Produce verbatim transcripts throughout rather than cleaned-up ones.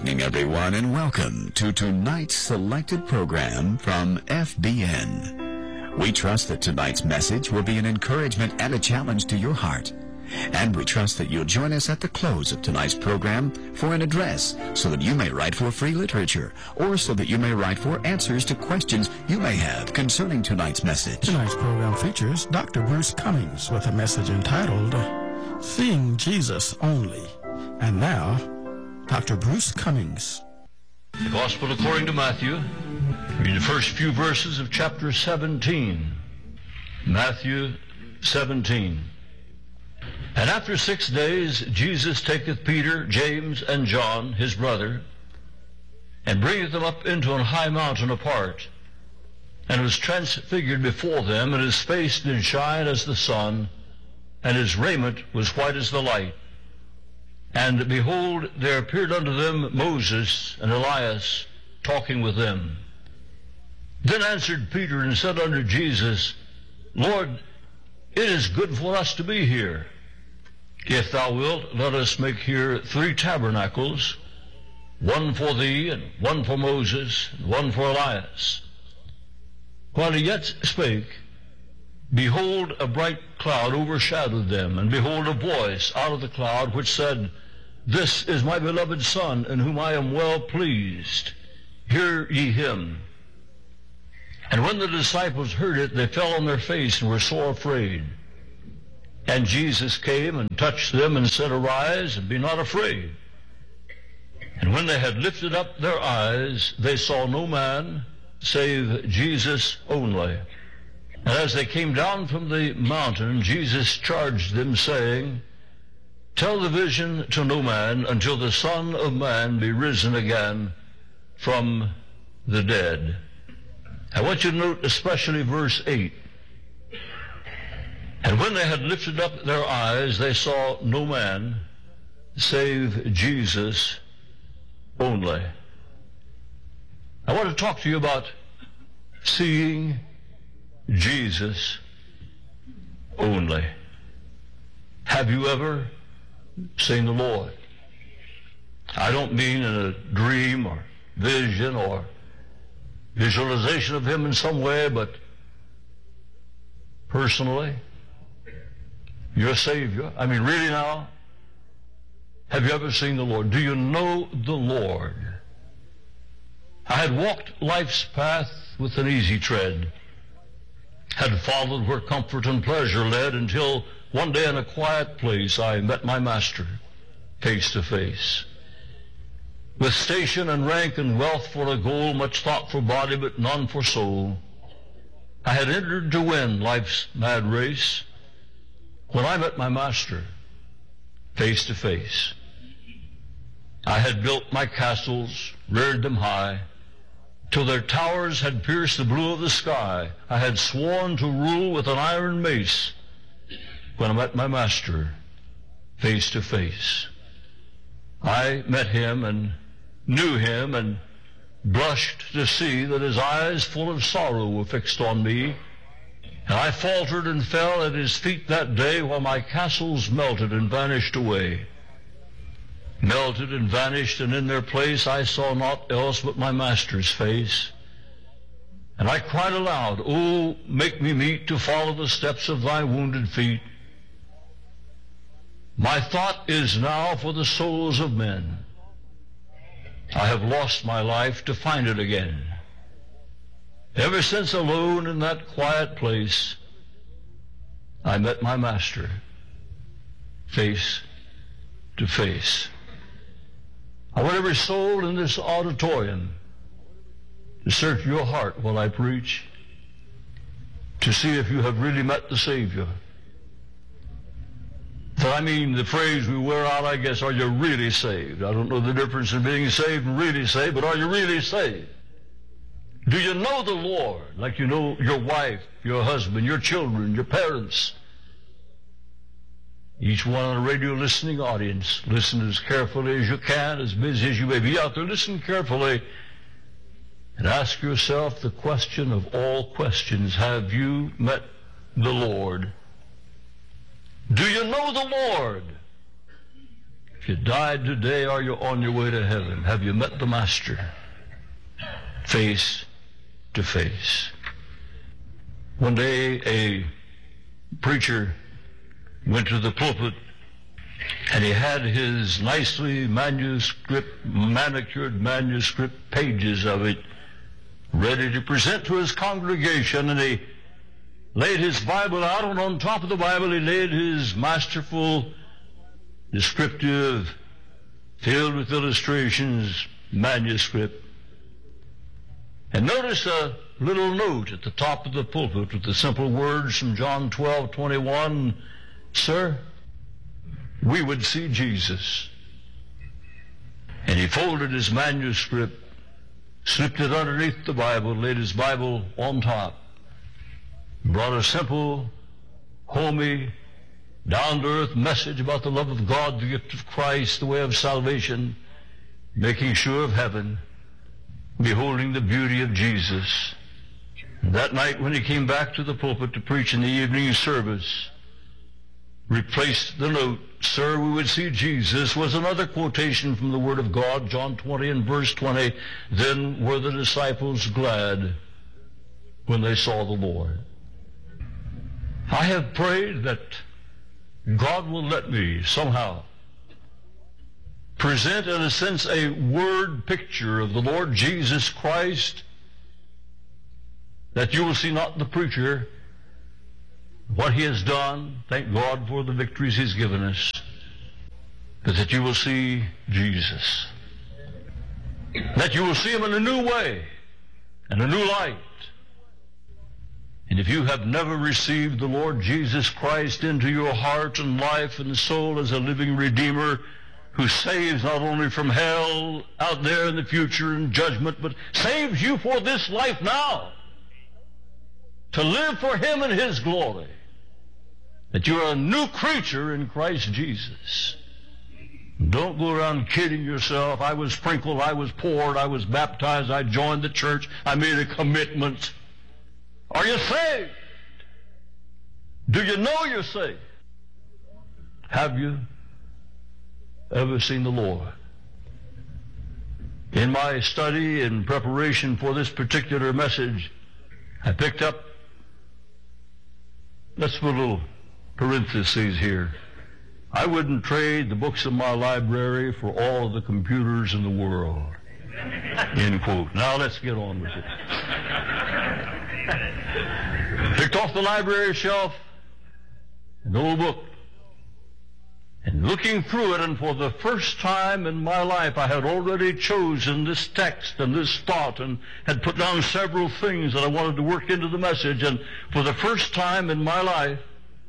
evening, everyone, and welcome to tonight's selected program from F B N. We trust that tonight's message will be an encouragement and a challenge to your heart. And we trust that you'll join us at the close of tonight's program for an address so that you may write for free literature or so that you may write for answers to questions you may have concerning tonight's message. Tonight's program features Doctor Bruce Cummings with a message entitled, Seeing Jesus Only. And now, Doctor Bruce Cummings. The Gospel according to Matthew. Read the first few verses of chapter seventeen. Matthew seventeen. And after six days Jesus taketh Peter, James, and John, his brother, and bringeth them up into an high mountain apart, and was transfigured before them, and his face did shine as the sun, and his raiment was white as the light. And behold, there appeared unto them Moses and Elias, talking with them. Then answered Peter and said unto Jesus, Lord, it is good for us to be here. If thou wilt, let us make here three tabernacles, one for thee, and one for Moses, and one for Elias. While he yet spake, behold, a bright cloud overshadowed them, and behold, a voice out of the cloud which said, This is my beloved Son, in whom I am well pleased. Hear ye him. And when the disciples heard it, they fell on their face and were sore afraid. And Jesus came and touched them and said, Arise, and be not afraid. And when they had lifted up their eyes, they saw no man save Jesus only. And as they came down from the mountain, Jesus charged them, saying, Tell the vision to no man until the Son of Man be risen again from the dead. I want you to note especially verse eight. And when they had lifted up their eyes, they saw no man save Jesus only. I want to talk to you about seeing Jesus only. Have you ever seen the Lord? I don't mean in a dream or vision or visualization of him in some way, but personally, your Savior. I mean, really now, have you ever seen the Lord? Do you know the Lord? I had walked life's path with an easy tread, had followed where comfort and pleasure led, until one day in a quiet place I met my Master face to face. With station and rank and wealth for a goal, much thought for body but none for soul, I had entered to win life's mad race when I met my Master face to face. I had built my castles, reared them high, till their towers had pierced the blue of the sky. I had sworn to rule with an iron mace when I met my Master face to face. I met him and knew him and blushed to see that his eyes full of sorrow were fixed on me. And I faltered and fell at his feet that day while my castles melted and vanished away. Melted and vanished, and in their place I saw naught else but my Master's face. And I cried aloud, Oh, make me meet to follow the steps of thy wounded feet. My thought is now for the souls of men. I have lost my life to find it again. Ever since alone in that quiet place, I met my Master face to face. I want every soul in this auditorium to search your heart while I preach, to see if you have really met the Savior. For I mean the phrase we wear out, I guess, are you really saved? I don't know the difference in being saved and really saved, but are you really saved? Do you know the Lord like you know your wife, your husband, your children, your parents? Each one on a radio listening audience, listen as carefully as you can, as busy as you may be out there, listen carefully and ask yourself the question of all questions. Have you met the Lord? Do you know the Lord? If you died today, are you on your way to heaven? Have you met the Master face to face? One day a preacher went to the pulpit and he had his nicely manuscript, manicured manuscript pages of it ready to present to his congregation, and he laid his Bible out, and on top of the Bible he laid his masterful, descriptive, filled with illustrations manuscript. And notice a little note at the top of the pulpit with the simple words from John twelve twenty-one, "Sir, we would see Jesus." And he folded his manuscript, slipped it underneath the Bible, laid his Bible on top, brought a simple, homey, down-to-earth message about the love of God, the gift of Christ, the way of salvation, making sure of heaven, beholding the beauty of Jesus. And that night when he came back to the pulpit to preach in the evening service, replaced the note, "Sir, we would see Jesus," was another quotation from the Word of God, John twenty and verse twenty. "Then were the disciples glad when they saw the Lord." I have prayed that God will let me somehow present, in a sense, a word picture of the Lord Jesus Christ, that you will see not the preacher, what he has done, thank God for the victories he's given us, but that you will see Jesus. That you will see him in a new way, in a new light. And if you have never received the Lord Jesus Christ into your heart and life and soul as a living Redeemer who saves not only from hell out there in the future and judgment, but saves you for this life now, to live for him in his glory, that you're a new creature in Christ Jesus. Don't go around kidding yourself. I was sprinkled, I was poured, I was baptized, I joined the church, I made a commitment. Are you saved? Do you know you're saved? Have you ever seen the Lord? In my study in preparation for this particular message, I picked up, let's put a little parentheses here. I wouldn't trade the books in my library for all of the computers in the world. End quote. Now let's get on with it. Picked off the library shelf an old book, and looking through it, and for the first time in my life I had already chosen this text and this thought and had put down several things that I wanted to work into the message, and for the first time in my life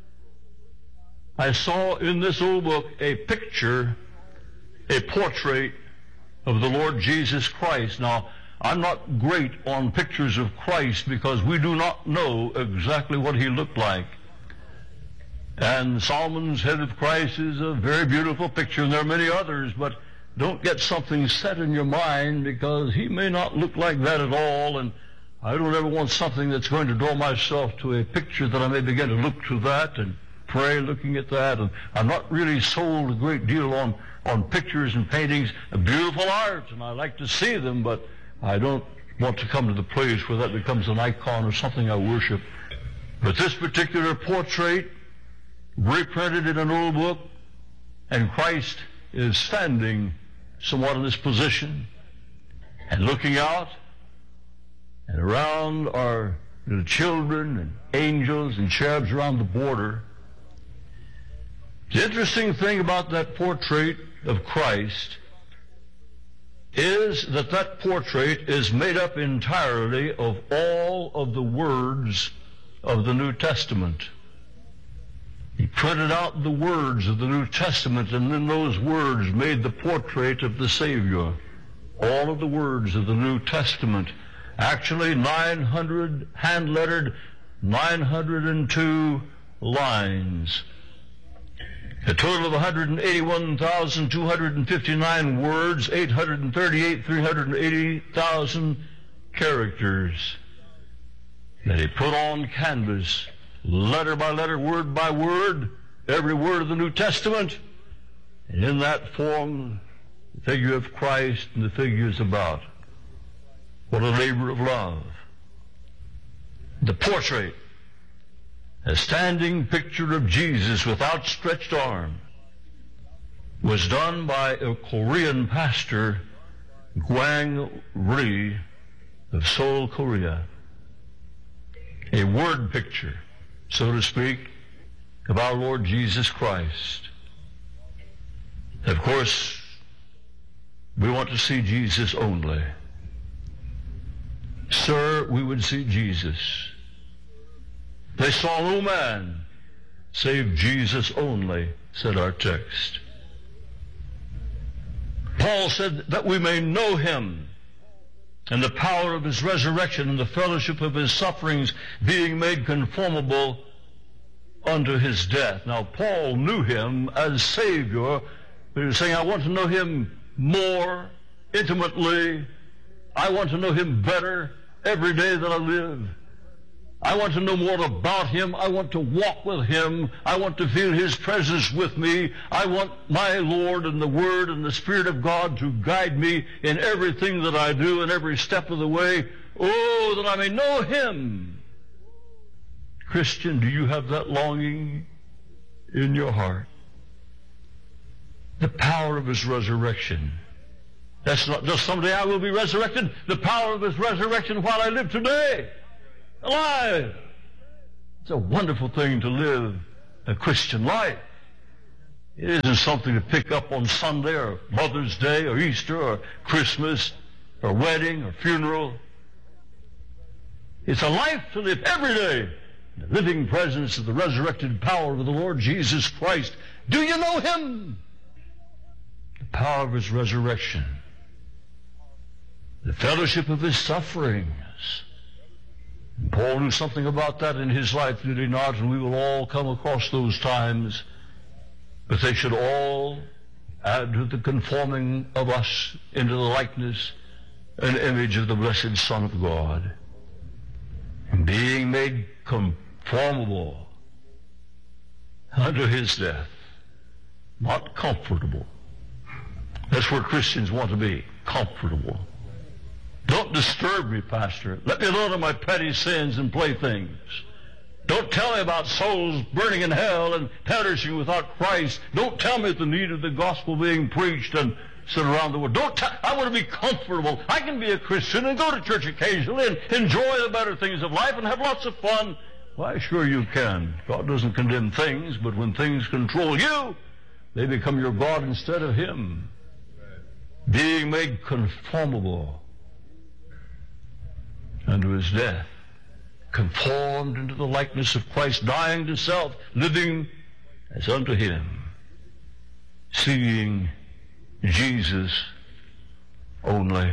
I saw in this old book a picture, a portrait of the Lord Jesus Christ. Now, I'm not great on pictures of Christ because we do not know exactly what he looked like. And Solomon's head of Christ is a very beautiful picture, and there are many others, but don't get something set in your mind because he may not look like that at all, and I don't ever want something that's going to draw myself to a picture that I may begin to look to that and pray looking at that. And I'm not really sold a great deal on, on pictures and paintings, beautiful art, and I like to see them, but I don't want to come to the place where that becomes an icon or something I worship. But this particular portrait, reprinted in an old book, and Christ is standing somewhat in this position and looking out, and around are the children and angels and cherubs around the border. The interesting thing about that portrait of Christ is that that portrait is made up entirely of all of the words of the New Testament. He printed out the words of the New Testament, and then those words made the portrait of the Savior. All of the words of the New Testament. Actually, nine hundred, hand-lettered, nine hundred two lines. A total of one hundred eighty-one thousand two hundred fifty-nine words, eight hundred thirty-eight, three hundred eighty thousand characters that he put on canvas, letter by letter, word by word, every word of the New Testament, And in that form, the figure of Christ and the figure is about. What a labor of love. The portrait, a standing picture of Jesus with outstretched arm, was done by a Korean pastor, Gwang Ri of Seoul, Korea. A word picture, so to speak, of our Lord Jesus Christ. Of course, we want to see Jesus only. Sir, we would see Jesus. They saw no man save Jesus only, said our text. Paul said that we may know him and the power of his resurrection and the fellowship of his sufferings, being made conformable unto his death. Now, Paul knew him as Savior, but he was saying, I want to know him more intimately. I want to know him better every day that I live. I want to know more about him. I want to walk with him. I want to feel his presence with me. I want my Lord and the Word and the Spirit of God to guide me in everything that I do and every step of the way. Oh, that I may know him. Christian, do you have that longing in your heart? The power of his resurrection. That's not just someday I will be resurrected. The power of his resurrection while I live today. Alive. It's a wonderful thing to live a Christian life. It isn't something to pick up on Sunday or Mother's Day or Easter or Christmas or wedding or funeral. It's a life to live every day in the living presence of the resurrected power of the Lord Jesus Christ. Do you know him? The power of his resurrection. The fellowship of his sufferings. And Paul knew something about that in his life, did he not? And we will all come across those times. But they should all add to the conforming of us into the likeness and image of the blessed Son of God. And being made conformable unto his death. Not comfortable. That's where Christians want to be, comfortable. Don't disturb me, Pastor. Let me alone of my petty sins and playthings. Don't tell me about souls burning in hell and perishing without Christ. Don't tell me the need of the gospel being preached and sent around the world. Don't tell, I want to be comfortable. I can be a Christian and go to church occasionally and enjoy the better things of life and have lots of fun. Why, sure you can. God doesn't condemn things, but when things control you, they become your God instead of him. Being made conformable unto his death, conformed into the likeness of Christ, dying to self, living as unto him, seeing Jesus only.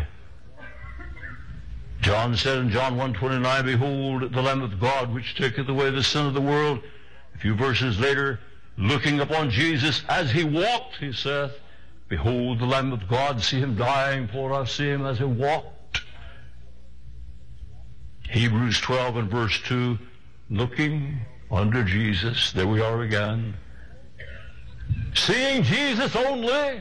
John said in John one twenty-nine, behold the Lamb of God which taketh away the sin of the world. A few verses later, looking upon Jesus as he walked, he saith, behold the Lamb of God, see him dying for us, see him as he walked. Hebrews twelve and verse two, looking unto Jesus, there we are again. Seeing Jesus only.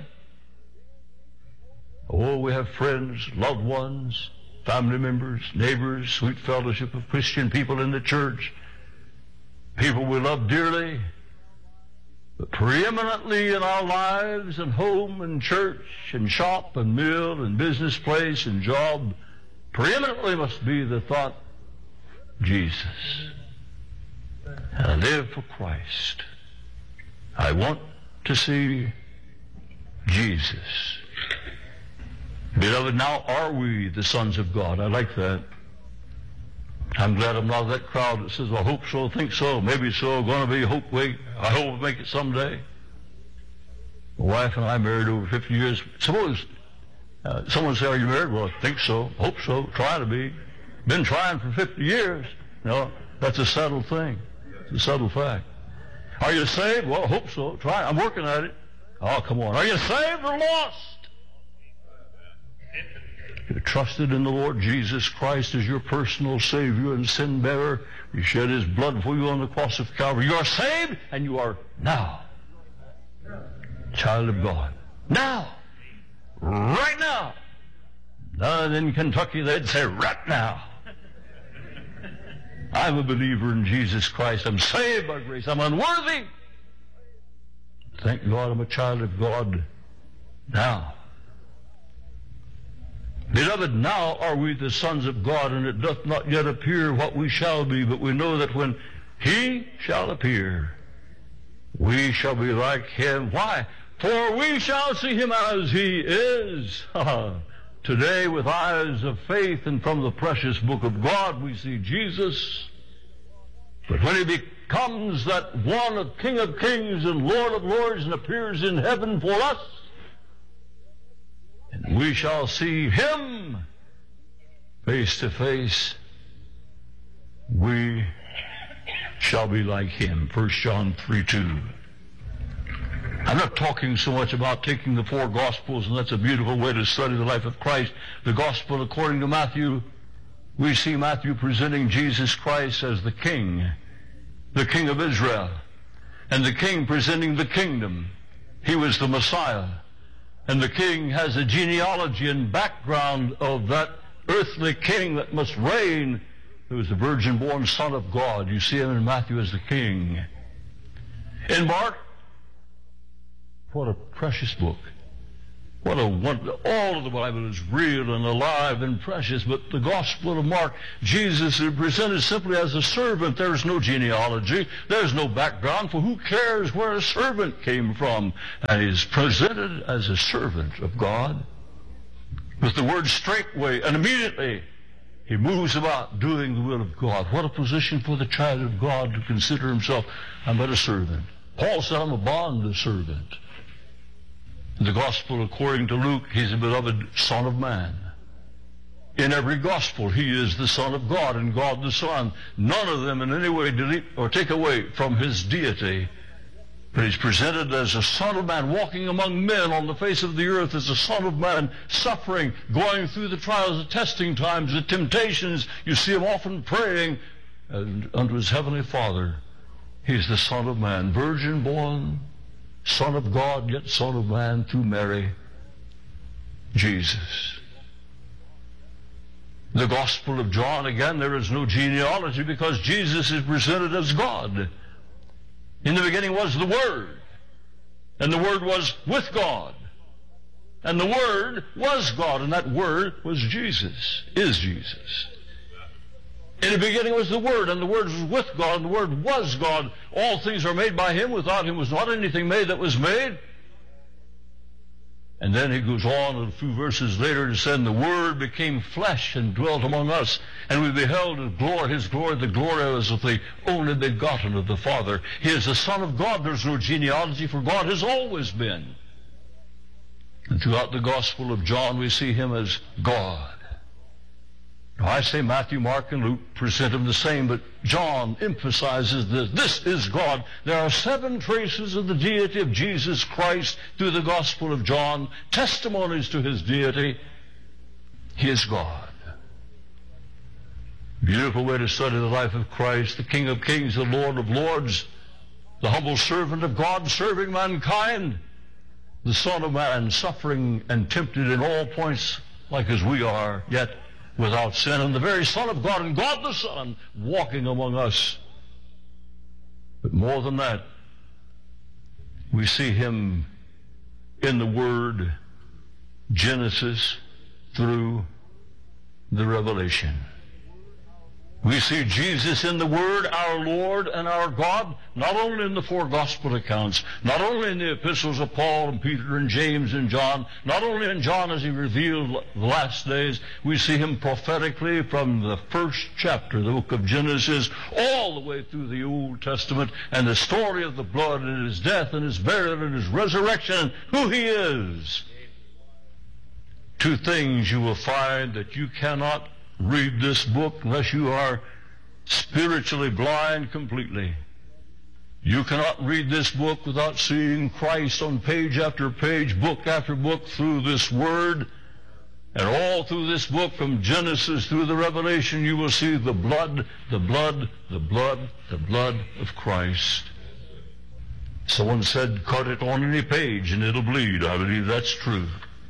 Oh, we have friends, loved ones, family members, neighbors, sweet fellowship of Christian people in the church, people we love dearly, but preeminently in our lives and home and church and shop and mill and business place and job, preeminently must be the thought, Jesus. I live for Christ. I want to see Jesus. Beloved, now are we the sons of God? I like that. I'm glad I'm not of that crowd that says, well, I hope so, think so, maybe so, going to be, hope, wait, I hope we'll make it someday. My wife and I married over fifty years. Suppose uh, someone say, are you married? Well, I think so, hope so, try to be. Been trying for fifty years. No, that's a subtle thing. It's a subtle fact. Are you saved? Well, I hope so. Try. I'm working at it. Oh, come on. Are you saved or lost? You trusted in the Lord Jesus Christ as your personal Savior and sin bearer. He shed his blood for you on the cross of Calvary. You are saved, and you are now child of God. Now, right now. Down in Kentucky, they'd say, right now. I'm a believer in Jesus Christ. I'm saved by grace. I'm unworthy. Thank God I'm a child of God now. Beloved, now are we the sons of God, and it doth not yet appear what we shall be, but we know that when He shall appear, we shall be like Him. Why? For we shall see Him as He is. Today, with eyes of faith and from the precious book of God, we see Jesus. But when He becomes that one of King of Kings and Lord of Lords and appears in heaven for us, and we shall see Him face to face, we shall be like Him. First John three two. I'm not talking so much about taking the four Gospels, and that's a beautiful way to study the life of Christ. The Gospel according to Matthew, we see Matthew presenting Jesus Christ as the King, the King of Israel, and the King presenting the kingdom. He was the Messiah. And the King has a genealogy and background of that earthly King that must reign, who was the virgin-born Son of God. You see him in Matthew as the King. In Mark, what a precious book. What a wonder. All of the Bible is real and alive and precious, but the Gospel of Mark, Jesus is presented simply as a servant. There's no genealogy. There's no background, for who cares where a servant came from? And he's presented as a servant of God with the word straightway, and immediately he moves about doing the will of God. What a position for the child of God to consider himself, I'm but a servant. Paul said, I'm a bond servant. In the Gospel according to Luke, he's a beloved Son of Man. In every Gospel, he is the Son of God and God the Son. None of them in any way delete or take away from his deity. But he's presented as a Son of Man, walking among men on the face of the earth as a Son of Man, suffering, going through the trials, the testing times, the temptations. You see him often praying and unto his heavenly Father. He's the Son of Man, virgin born, Son of God, yet Son of Man through Mary, Jesus. The Gospel of John, again, there is no genealogy because Jesus is presented as God. In the beginning was the Word, and the Word was with God, and the Word was God, and that Word was Jesus, is Jesus. In the beginning was the Word, and the Word was with God, and the Word was God. All things are made by Him. Without Him was not anything made that was made. And then he goes on a few verses later to say, and the Word became flesh and dwelt among us, and we beheld His glory, His glory, the glory as of the only begotten of the Father. He is the Son of God. There's no genealogy, for God has always been. And throughout the Gospel of John, we see Him as God. Now, I say Matthew, Mark, and Luke present Him the same, but John emphasizes that this is God. There are seven traces of the deity of Jesus Christ through the Gospel of John, testimonies to His deity. He is God. Beautiful way to study the life of Christ, the King of Kings, the Lord of Lords, the humble servant of God serving mankind, the Son of Man suffering and tempted in all points like as we are, yet without sin, and the very Son of God and God the Son walking among us. But more than that, we see Him in the Word, Genesis through the Revelation. We see Jesus in the Word, our Lord and our God, not only in the four Gospel accounts, not only in the epistles of Paul and Peter and James and John, not only in John as he revealed the last days. We see Him prophetically from the first chapter, the book of Genesis, all the way through the Old Testament, and the story of the blood and His death and His burial and His resurrection and who He is. Two things you will find that you cannot read this book unless you are spiritually blind completely. You cannot read this book without seeing Christ on page after page, book after book through this Word. And all through this book, from Genesis through the Revelation, you will see the blood, the blood, the blood, the blood of Christ. Someone said, cut it on any page and it'll bleed. I believe that's true.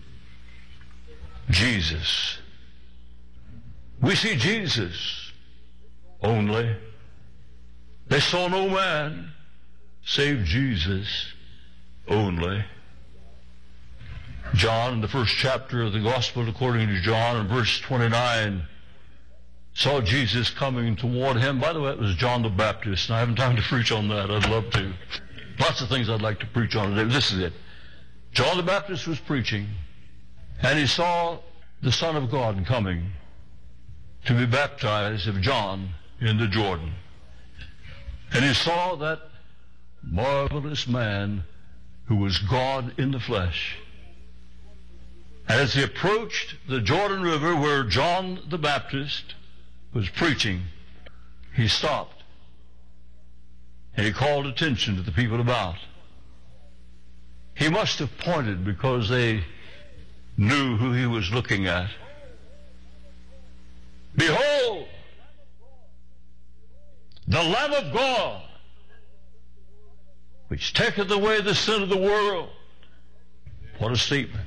Jesus. We see Jesus only. They saw no man save Jesus only. John, in the first chapter of the Gospel according to John, in verse twenty-nine, saw Jesus coming toward him. By the way, it was John the Baptist, and I haven't time to preach on that. I'd love to. Lots of things I'd like to preach on today. This is it. John the Baptist was preaching, and he saw the Son of God coming to be baptized of John in the Jordan. And he saw that marvelous man who was God in the flesh. And as he approached the Jordan River where John the Baptist was preaching, he stopped and he called attention to the people about. He must have pointed because they knew who he was looking at. Behold, the Lamb of God, which taketh away the sin of the world. What a statement.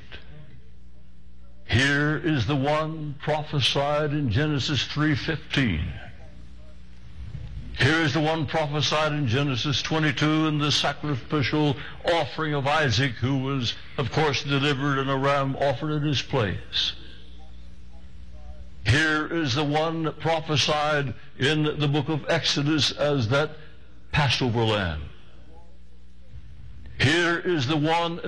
Here is the one prophesied in Genesis three fifteen. Here is the one prophesied in Genesis twenty-two in the sacrificial offering of Isaac, who was, of course, delivered and a ram offered in his place. Here is the one prophesied in the book of Exodus as that Passover lamb. Here is the one